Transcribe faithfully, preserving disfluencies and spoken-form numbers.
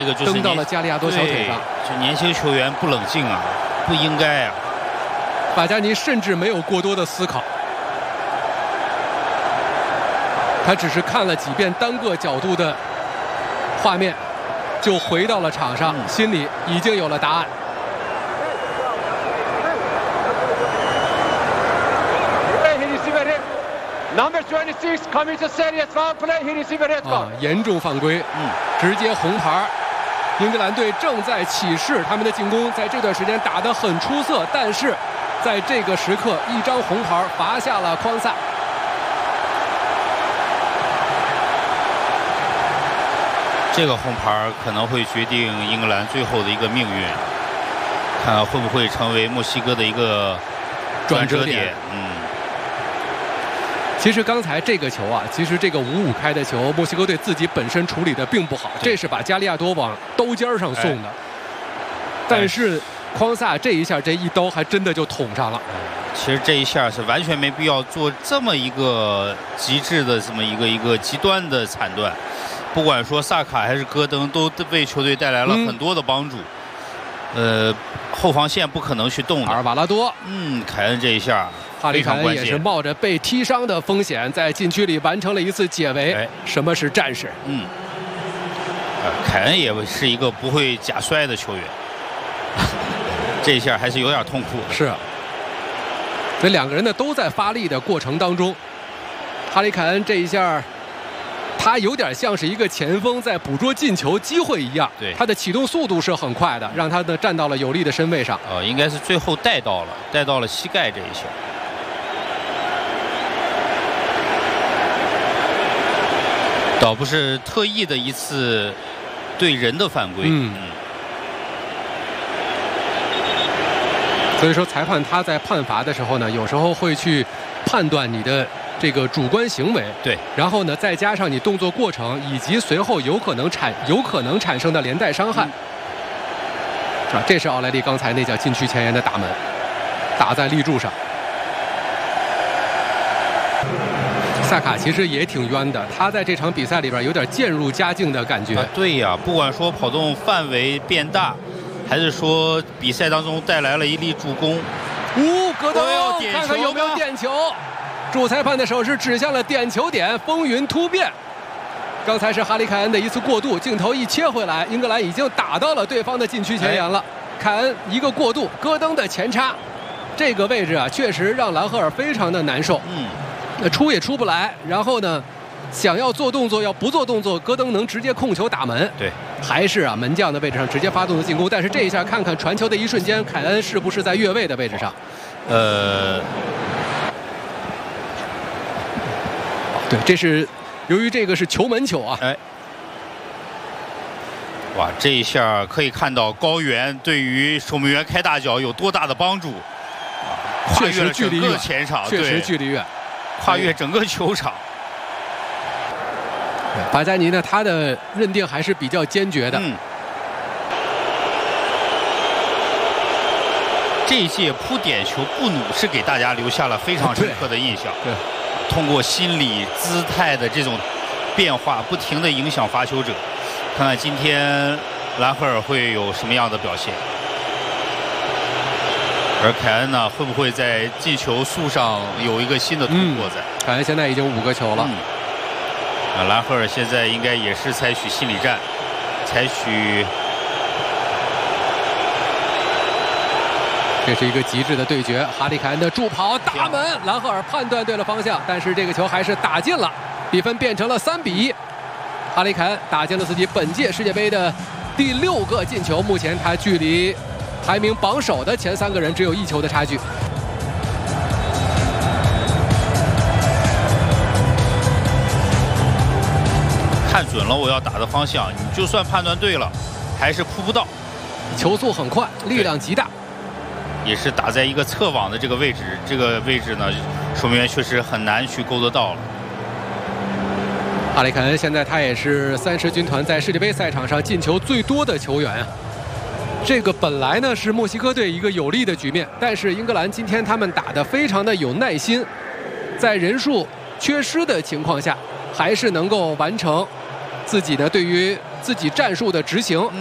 这个就是蹬到了加利亚多小腿上。 这年轻球员不冷静啊，不应该啊。 法加尼甚至没有过多的思考，他只是看了几遍单个角度的画面，就回到了场上，嗯、心里已经有了答案。啊，严重犯规，嗯，直接红牌。英格兰队正在起势，他们的进攻在这段时间打得很出色，但是在这个时刻，一张红牌罚下了匡萨。 这个红牌可能会决定英格兰最后的一个命运，看看会不会成为墨西哥的一个转折点。嗯。 其实刚才这个球啊，其实这个五五开的球，墨西哥队自己本身处理的并不好，这是把加利亚多往兜尖上送的。哎、但是匡萨这一下，这一刀还真的就捅上了。 其实这一下是完全没必要做这么一个极致的这么一个一个极端的惨断。不管说萨卡还是戈登，都为球队带来了很多的帮助。嗯、呃，后防线不可能去动的。 阿尔瓦拉多， 嗯，凯恩这一下。 哈里凯恩也是冒着被踢伤的风险，在禁区里完成了一次解围。哎、什么是战士？ 嗯，呃，凯恩也是一个不会假摔的球员，这一下还是有点痛苦的。 是，这两个人呢都在发力的过程当中，哈里凯恩这一下，他有点像是一个前锋在捕捉进球机会一样。 对， 他的启动速度是很快的，让他的站到了有利的身位上。 呃，应该是最后带到了，带到了膝盖这一下。倒不是特意的一次对人的犯规。 嗯。所以说，裁判他在判罚的时候呢，有时候会去判断你的这个主观行为。 对。然后呢，再加上你动作过程以及随后有可能产有可能产生的连带伤害。嗯、啊，这是奥莱利刚才那脚禁区前沿的打门，打在立柱上。萨卡其实也挺冤的，他在这场比赛里边有点渐入佳境的感觉。 啊、对呀，不管说跑动范围变大，还是说比赛当中带来了一粒助攻。 呜，戈登， 点看看有没有点球。主裁判的手是指向了点球点，风云突变。刚才是哈里凯恩的一次过渡，镜头一切回来，英格兰已经打到了对方的禁区前沿了。哎、凯恩一个过渡，戈登的前插，这个位置啊，确实让兰赫尔非常的难受。 嗯。 出也出不来，然后呢，想要做动作，要不做动作，戈登能直接控球打门。 对， 还是啊门将的位置上直接发动的进攻。但是这一下看看传球的一瞬间，凯恩是不是在越位的位置上？ 呃， 对，这是由于这个是球门球啊。 哎，哇，这一下可以看到高原对于守门员开大脚有多大的帮助。跨越了整个前场， 确实距离远， 跨越整个球场。 巴加尼呢，他的认定还是比较坚决的。 嗯。这一届扑点球布努是给大家留下了非常深刻的印象。 对。 通过心理姿态的这种变化，不停的影响罚球者。看看今天兰赫尔会有什么样的表现。而凯恩呢，会不会在进球数上有一个新的突破在？ 嗯、凯恩现在已经五个球了。 嗯、啊，兰赫尔现在应该也是采取心理战，采取。 这是一个极致的对决，哈里凯恩的助跑打门，兰赫尔判断对了方向，但是这个球还是打进了，比分变成了三比一。哈里凯恩打进了自己本届世界杯的第六个进球，目前他距离排名榜首的前三个人只有一球的差距。 看准了我要打的方向，你就算判断对了，还是扑不到。 球速很快，力量极大， 也是打在一个侧网的这个位置，这个位置呢，守门员确实很难去勾得到了。 哈里凯恩现在他也是三狮军团在世界杯赛场上进球最多的球员啊。这个本来呢是墨西哥队一个有利的局面，但是英格兰今天他们打得非常的有耐心，在人数缺失的情况下，还是能够完成自己的对于自己战术的执行。